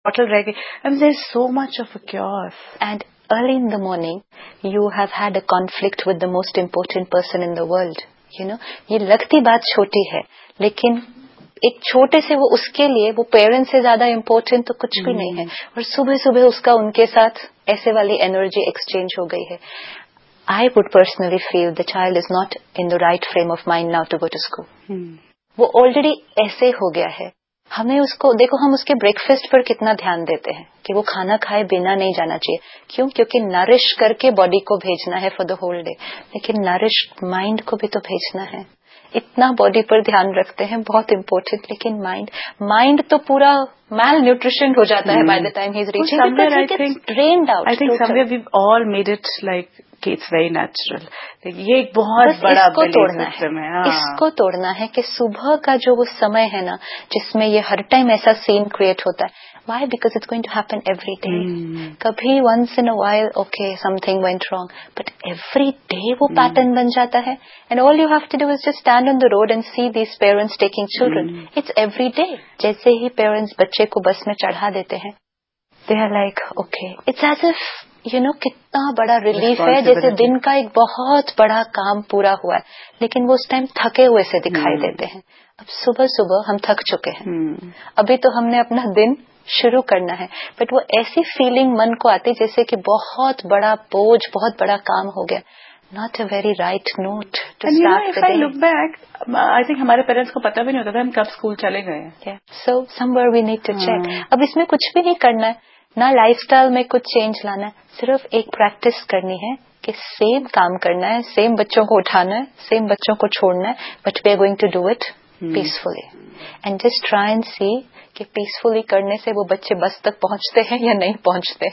bottle رہ گئی. And there's so much of a chaos. And early in the morning, you have had a conflict with the most important person in the world. You know, یہ لگتی بات چھوٹی ہے, لیکن ایک چھوٹے سے وہ اس کے لیے وہ پیرنٹ سے زیادہ امپورٹنٹ تو کچھ بھی نہیں ہے. اور صبح صبح اس کا ان کے ساتھ ایسے والی انرجی ایکسچینج ہو گئی ہے. I would personally feel the child is not in the right frame of mind now to go to school. وہ آلریڈی ایسے ہو گیا ہے. ہمیں اس کو دیکھو, ہم اس کے بریک فاسٹ پر کتنا دھیان دیتے ہیں کہ وہ کھانا کھائے بنا نہیں جانا چاہیے. کیوں؟ کیونکہ نرش کر کے باڈی کو بھیجنا ہے فار دا ہول ڈے, لیکن نرش مائنڈ کو بھی تو بھیجنا ہے. اتنا باڈی پر دھیان رکھتے ہیں, بہت امپورٹنٹ, لیکن مائنڈ تو پورا مال نیوٹریشن ہو جاتا ہے by the time he is reaching. Drained out. I think somewhere we've all made it like کہ it's very natural. یہ ایک بہت بڑا سسٹم ہے. اس کو توڑنا ہے کہ صبح کا جو وہ سمے ہے نا, جس میں یہ ہر ٹائم ایسا سین کریٹ ہوتا ہے. Why? Because it's going to happen every day. کبھی once in a while, okay, something went wrong, but every day وہ پیٹرن بن جاتا ہے. And all you have to do is just stand on the road and see these parents taking children. It's every day. جیسے ہی parents بچے کو بس میں چڑھا دیتے ہیں, they are like, okay, it's as if کتنا بڑا ریلیف ہے, جیسے دن کا ایک بہت بڑا کام پورا ہوا ہے, لیکن وہ اس ٹائم تھکے ہوئے سے دکھائی دیتے ہیں. اب صبح صبح ہم تھک چکے ہیں, ابھی تو ہم نے اپنا دن شروع کرنا ہے, بٹ وہ ایسی فیلنگ من کو آتی جیسے کہ بہت بڑا بوجھ, بہت بڑا کام ہو گیا. Not a very right note to start the day. If I look back, I think ہمارے پیرنٹس کو پتا بھی نہیں ہوتا تھا ہم کب اسکول چلے گئے ہیں. So somewhere we need to check. اب اس میں کچھ بھی نہیں کرنا ہے, نہ لائف اسٹائل میں کچھ چینج لانا ہے, صرف ایک پریکٹس کرنی ہے کہ سیم کام کرنا ہے, سیم بچوں کو اٹھانا ہے, سیم بچوں کو چھوڑنا ہے, but we are going to do it peacefully. And just try and سی کہ پیسفلی کرنے سے وہ بچے بس تک پہنچتے ہیں یا نہیں پہنچتے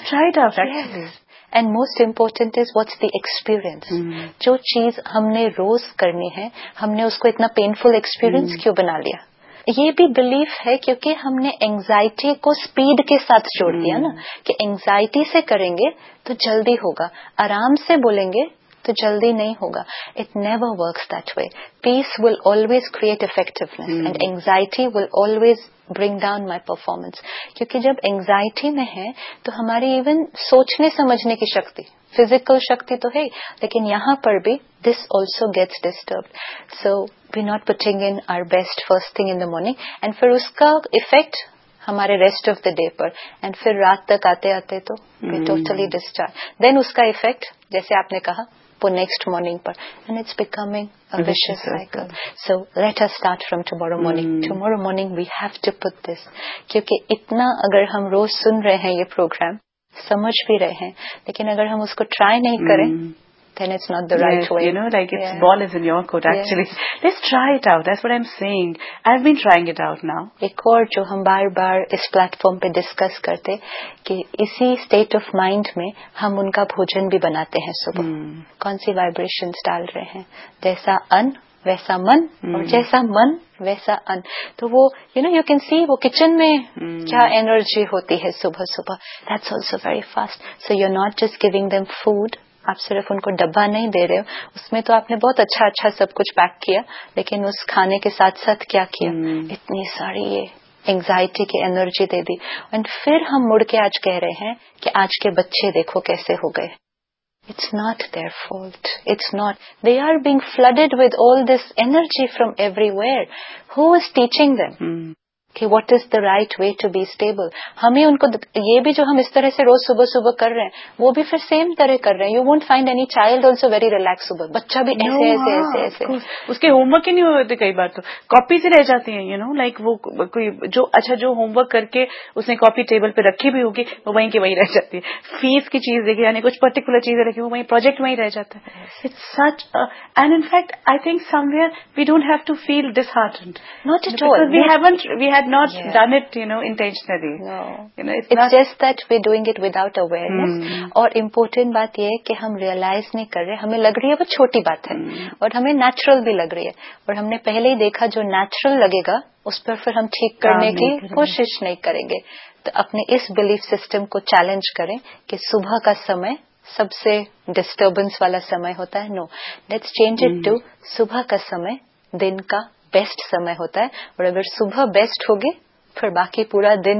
ہیں. And most important is what's the experience. جو چیز ہم نے روز کرنی ہے, ہم نے اس کو اتنا پینفل ایکسپیرئنس کیوں بنا لیا؟ یہ بھی بلیف ہے کیونکہ ہم نے اینگزائٹی کو اسپیڈ کے ساتھ جوڑ دیا نا, کہ اینگزائٹی سے کریں گے تو جلدی ہوگا, آرام سے بولیں گے تو جلدی نہیں ہوگا. It never works that way. Piece will always create effectiveness and anxiety will always bring down my performance. کیونکہ جب اینگزائٹی میں ہے تو ہماری ایون سوچنے سمجھنے کی شکتی, فزیکل شکتی تو ہے, لیکن یہاں پر بھی this also gets disturbed. So we not putting in are best first thing in the morning, and پھر اس کا افیکٹ ہمارے rest of the day per, and پھر رات تک آتے آتے تو ٹوٹلی ڈسچارج. دین اس کا افیکٹ جیسے آپ نے کہا وہ next morning per, and it's becoming a vicious cycle. So let us start from tomorrow morning. Tomorrow morning we have to put this, کیونکہ اتنا اگر ہم روز سن رہے ہیں یہ پروگرام, سمجھ بھی رہے ہیں, لیکن اگر ہم اس کو ٹرائی نہیں کریں then it's not the right way. Like its ball is in your court actually. Let's try it out. That's what I'm saying. I've been trying it out now. ایک اور جو ہم بار بار اس پلیٹ فارم پہ discuss کرتے کہ اسی state of mind میں ہم ان کا بھوجن بھی بناتے ہیں صبح. کون سی وائبریشنز ڈال رہے ہیں, جیسا ان ویسا من, اور جیسا من ویسا ان. تو وہ یو کین سی وہ کچن میں کیا انرجی ہوتی ہے صبح صبح. That's also very fast. So you are not just giving them food, آپ صرف ان کو ڈبہ نہیں دے رہے ہو, اس میں تو آپ نے بہت اچھا اچھا سب کچھ پیک کیا, لیکن اس کھانے کے ساتھ ساتھ کیا کیا, اتنی ساری یہ انگزائٹی کی انرجی دے دی. اینڈ پھر ہم مڑ کے آج کہہ رہے ہیں کہ آج کے بچے دیکھو کیسے ہو گئے. It's not their fault. It's not. They are being flooded with all this energy from everywhere. Who is teaching them? کہ what is the right way to be stable. ہمیں ان کو یہ بھی جو ہم اس طرح سے روز صبح صبح کر رہے ہیں وہ بھی پھر سیم طرح کر رہے ہیں. You won't find any child also very relax صبح. بچہ بھی ایسے ایسے ایسے ایسے اس کے ہوم ورک ہی نہیں ہوتے, کئی بار تو کاپی سے رہ جاتی ہیں. لائک وہ کوئی جو اچھا جو ہوم ورک کر کے اس نے کاپی ٹیبل پہ رکھی بھی ہوگی وہ وہیں کی وہیں رہ جاتی ہے. فیس کی چیز دیکھی یعنی کچھ پرٹیکولر چیزیں رکھی وہ وہیں پروجیکٹ وہیں رہ جاتا ہے. It's such and in fact I think some where we don't have to feel ڈسہارٹنڈ. Not at all. We had not done it, intentionally. No. It's not just that we're doing it without awareness. اور important بات یہ ہے کہ ہم realise نہیں کر رہے. ہمیں لگ رہی ہے وہ چھوٹی بات ہے اور ہمیں نیچرل بھی لگ رہی ہے, اور ہم نے پہلے ہی دیکھا جو نیچرل لگے گا اس پر پھر ہم ٹھیک کرنے کی کوشش نہیں کریں گے. تو اپنے اس بلیف سسٹم کو چیلنج کریں کہ صبح کا سمے سب سے ڈسٹربنس والا سمے ہوتا ہے. نو, لیٹس چینج اٹ ٹو صبح کا سمے دن کا بیسٹ سمے ہوتا ہے, اور اگر صبح بیسٹ ہوگی پھر باقی پورا دن بھی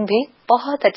بہت